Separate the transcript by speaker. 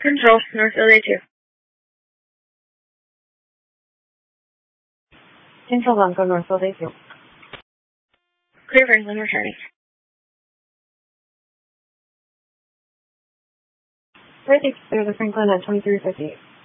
Speaker 1: Control, Northfield A2.
Speaker 2: Control 1, go Northfield A2.
Speaker 1: Clear Franklin returning.
Speaker 2: Clear the Franklin at 2358.